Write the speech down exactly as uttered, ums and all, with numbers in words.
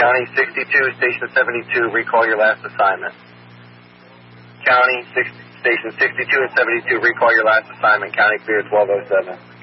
County sixty-two, Station seventy-two, recall your last assignment. County six, Station sixty-two and seventy-two, recall your last assignment. County clear twelve oh seven.